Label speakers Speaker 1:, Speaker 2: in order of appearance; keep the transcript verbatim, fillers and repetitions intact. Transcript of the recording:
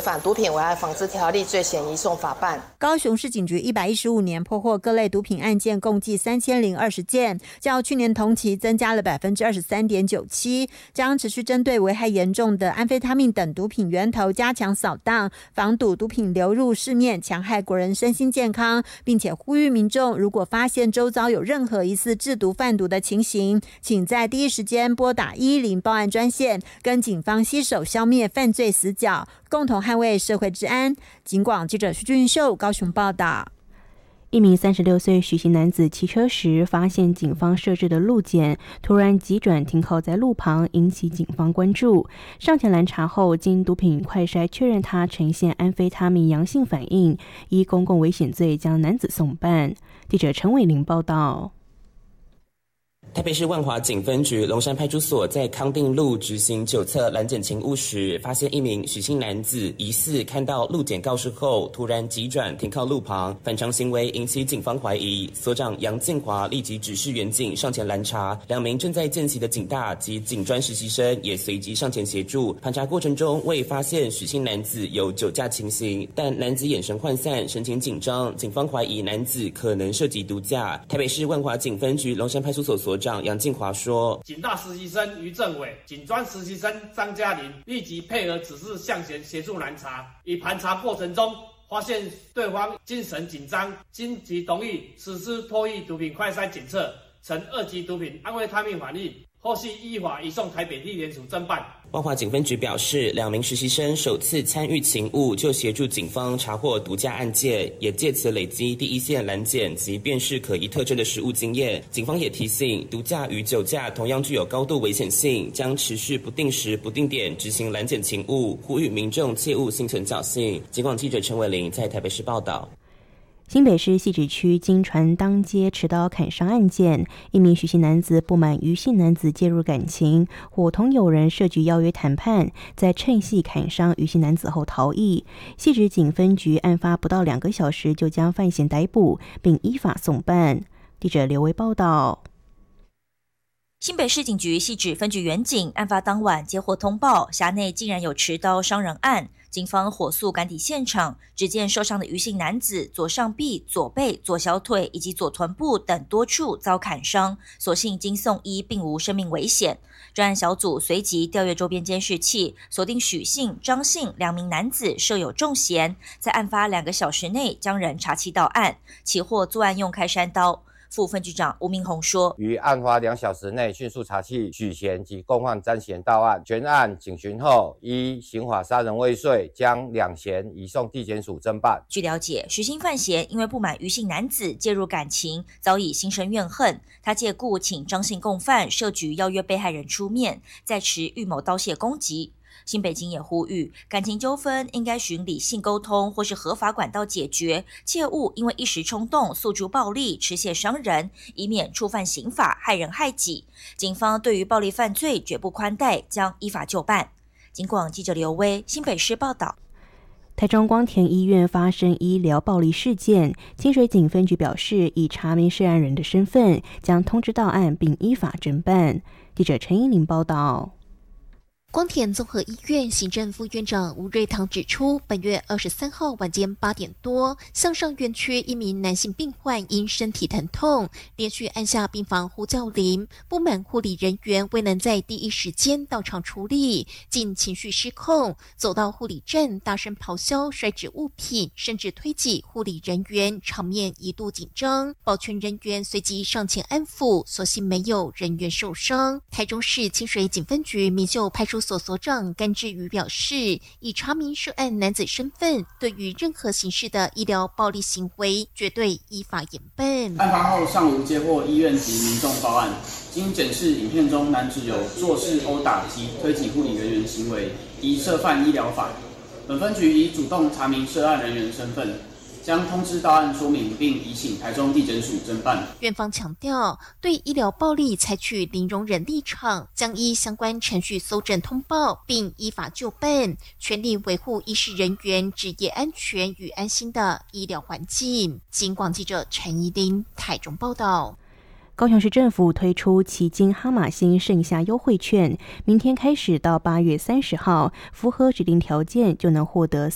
Speaker 1: 反毒品危害防治条例罪嫌移送法办。
Speaker 2: 高雄市警局一百一十五年破获各类毒品案件共计三千零二十件，较去年同期增加了百分之二十三点九七，将持续针对危害严重的安非他命等毒品源头加强扫荡，防堵毒品流入市面，强害国人身心健康，并且呼吁民众如果发现周遭有任何疑似制毒贩毒的情形，请在第一时间拨打一一零报案专线，跟警方携手消灭犯罪死角，共同捍卫社会治安。警广记者徐俊秀高雄报道。
Speaker 3: 一名三十六岁许姓男子骑车时发现警方设置的路检突然急转停靠在路旁，引起警方关注。上前拦查后，经毒品快筛确认他呈现安非他命阳性反应，依公共危险罪将男子送办。记者陈伟玲报道。
Speaker 4: 台北市万华警分局龙山派出所在康定路执行酒测拦检勤务时，发现一名许姓男子疑似看到路检告示后，突然急转停靠路旁，反常行为引起警方怀疑。所长杨建华立即指示员警上前拦查，两名正在见习的警大及警专实习生也随即上前协助。盘查过程中未发现许姓男子有酒驾情形，但男子眼神涣散，神情紧张，警方怀疑男子可能涉及毒驾。台北市万华警分局龙山派出所所长杨进华说，
Speaker 5: 警大实习生于政伟、警专实习生张嘉玲立即配合指示向前协助拦查，以盘查过程中发现对方精神紧张，经其同意实施脱役毒品快筛检测，呈二级毒品安非他命反应，后续依法移送台北地检署侦办。
Speaker 4: 万华警分局表示，两名实习生首次参与勤务就协助警方查获毒驾案件，也借此累积第一线拦检及辨识可疑特征的实务经验。警方也提醒，毒驾与酒驾同样具有高度危险性，将持续不定时不定点执行拦检勤务，呼吁民众切勿心存侥幸。警广记者陈伟玲在台北市报道。
Speaker 3: 新北市汐止区经传当街持刀砍伤案件，一名许姓男子不满余姓男子介入感情，伙同友人设局邀约谈判，在趁隙砍伤余姓男子后逃逸。汐止警分局案发不到两个小时就将犯嫌逮捕，并依法送办。记者刘维报道。
Speaker 6: 新北市警局汐止分局员警案发当晚接获通报，辖内竟然有持刀伤人案。警方火速赶抵现场，只见受伤的余姓男子左上臂、左背、左小腿以及左臀部等多处遭砍伤，所幸经送医，并无生命危险。专案小组随即调阅周边监视器，锁定许姓、张姓两名男子设有重嫌，在案发两个小时内将人查缉到案，起获作案用开山刀。副分局长吴明宏说，
Speaker 7: 于案发两小时内迅速查缉许嫌及共犯张嫌到案，全案警询后，依刑法杀人未遂，将两嫌移送地检署侦办。
Speaker 6: 据了解，许姓犯嫌因为不满余姓男子介入感情，早已心生怨恨，他借故请张姓共犯设局邀约被害人出面，再持预谋刀械攻击。新北警也呼吁，感情纠纷应该循理性沟通或是合法管道解决，切勿因为一时冲动诉诸暴力，持械伤人，以免触犯刑法，害人害己。警方对于暴力犯罪绝不宽待，将依法就办。警广记者刘威新北市报道。
Speaker 3: 台中光田医院发生医疗暴力事件，清水警分局表示，以查明涉案人的身份，将通知到案并依法侦办。记者陈依玲报道。
Speaker 8: 光田综合医院行政副院长吴瑞堂指出，本月二十三号晚间八点多，向上院区一名男性病患因身体疼痛，连续按下病房呼叫铃，不满护理人员未能在第一时间到场处理，竟情绪失控，走到护理站大声咆哮，摔掷物品，甚至推挤护理人员，场面一度紧张。保全人员随即上前安抚，所幸没有人员受伤。台中市清水警分局民秀派出所所所长甘志宇表示，以查明涉案男子身份，对于任何形式的医疗暴力行为，绝对依法严办。
Speaker 9: 案发后上午接获医院及民众报案，经检视影片中男子有坐式殴打及推挤护理人员行为，宜涉犯医疗法。本分局已主动查明涉案人员身份，将通知到案说明，并移请台中地检署侦办。
Speaker 8: 院方强调，对医疗暴力采取零容忍立场，将依相关程序搜证通报，并依法就办，全力维护医事人员职业安全与安心的医疗环境。警广记者陈怡玲台中报道。
Speaker 3: 高雄市政府推出旗津哈马星盛夏优惠券，明天开始到八月三十号，符合指定条件就能获得